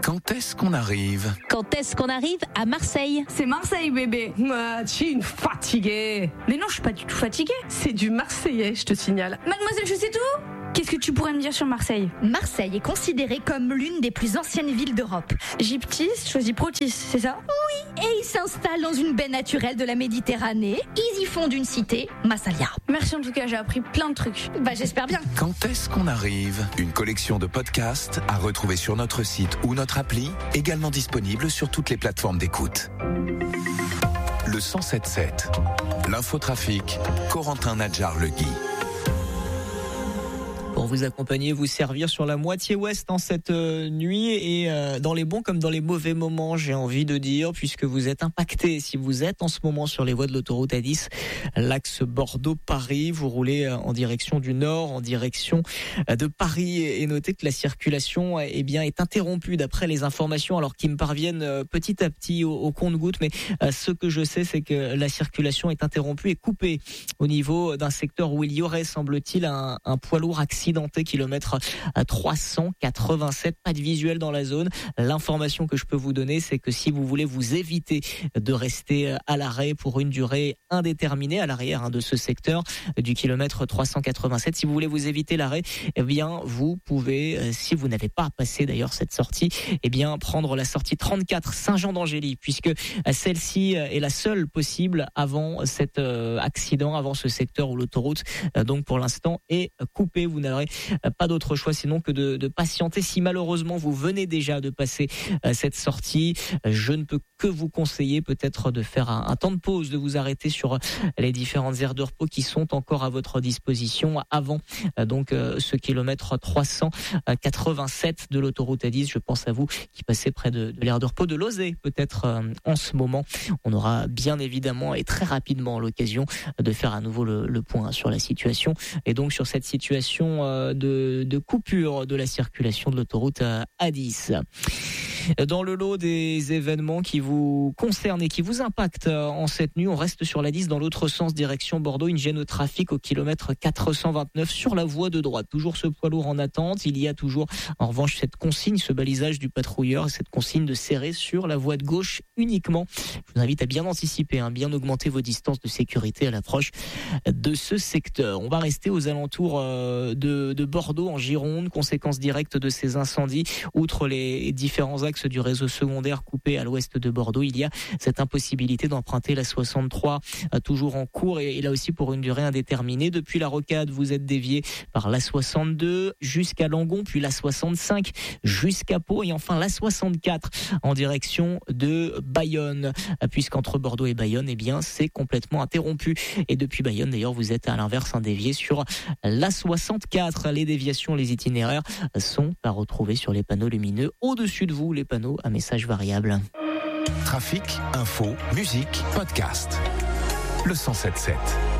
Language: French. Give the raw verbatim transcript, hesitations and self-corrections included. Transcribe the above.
Quand est-ce qu'on arrive ? Quand est-ce qu'on arrive à Marseille ? C'est Marseille, bébé. Ah, tu es une fatiguée. Mais non, je suis pas du tout fatiguée. C'est du marseillais, je te signale. Mademoiselle, je sais tout. Qu'est-ce que tu pourrais me dire sur Marseille ? Marseille est considérée comme l'une des plus anciennes villes d'Europe. Gyptis choisit Protis, c'est ça ? Oui, et ils s'installent dans une baie naturelle de la Méditerranée. Ils y fondent une cité, Massalia. Merci en tout cas, j'ai appris plein de trucs. Bah j'espère bien. Quand est-ce qu'on arrive ? Une collection de podcasts à retrouver sur notre site ou notre appli, également disponible sur toutes les plateformes d'écoute. Le cent sept sept, l'infotrafic, Corentin Nadjar-Legui. Pour vous accompagner, vous servir sur la moitié ouest en cette euh, nuit et euh, dans les bons comme dans les mauvais moments, j'ai envie de dire, puisque vous êtes impacté. Si vous êtes en ce moment sur les voies de l'autoroute A dix, l'axe Bordeaux-Paris, vous roulez en direction du nord, en direction de Paris, et notez que la circulation eh bien, est interrompue d'après les informations, alors qui me parviennent petit à petit au, au compte-gouttes, mais euh, ce que je sais, c'est que la circulation est interrompue et coupée au niveau d'un secteur où il y aurait, semble-t-il, un, un poids lourd accidenté. Kilomètre trois cent quatre-vingt-sept, pas de visuel dans la zone. L'information que je peux vous donner, c'est que si vous voulez vous éviter de rester à l'arrêt pour une durée indéterminée à l'arrière hein, de ce secteur du kilomètre trois cent quatre-vingt-sept, si vous voulez vous éviter l'arrêt, eh bien vous pouvez, si vous n'avez pas passé d'ailleurs cette sortie, eh bien prendre la sortie trente-quatre Saint-Jean-d'Angély, puisque celle-ci est la seule possible avant cet accident, avant ce secteur où l'autoroute donc pour l'instant est coupée. Vous n'avez pas d'autre choix sinon que de, de patienter. Si malheureusement vous venez déjà de passer euh, cette sortie, je ne peux que vous conseiller peut-être de faire un, un temps de pause, de vous arrêter sur les différentes aires de repos qui sont encore à votre disposition avant euh, donc euh, ce kilomètre trois cent quatre-vingt-sept de l'autoroute A dix. Je pense à vous qui passez près de, de l'aire de repos de Lozé peut-être euh, en ce moment. On aura bien évidemment et très rapidement l'occasion de faire à nouveau le, le point sur la situation et donc sur cette situation De, de coupure de la circulation de l'autoroute A dix. Dans le lot des événements qui vous concernent et qui vous impactent en cette nuit, on reste sur l'A dix dans l'autre sens, direction Bordeaux, une gêne au trafic au kilomètre quatre cent vingt-neuf sur la voie de droite. Toujours ce poids lourd en attente. Il y a toujours en revanche cette consigne, ce balisage du patrouilleur et cette consigne de serrer sur la voie de gauche uniquement. Je vous invite à bien anticiper, hein, bien augmenter vos distances de sécurité à l'approche de ce secteur. On va rester aux alentours de, de Bordeaux en Gironde, conséquence directe de ces incendies. Outre les différents axes du réseau secondaire coupé à l'ouest de Bordeaux, il y a cette impossibilité d'emprunter la soixante-trois toujours en cours et, et là aussi pour une durée indéterminée. Depuis la Rocade, vous êtes dévié par la soixante-deux jusqu'à Langon, puis la soixante-cinq jusqu'à Pau et enfin la soixante-quatre en direction de Bayonne, puisqu'entre Bordeaux et Bayonne, eh bien c'est complètement interrompu. Et depuis Bayonne d'ailleurs, vous êtes à l'inverse un dévié sur la soixante-quatre. Les déviations, les itinéraires sont à retrouver sur les panneaux lumineux au-dessus de vous, les panneaux à messages variables. Trafic, info, musique, podcast. Le cent sept sept.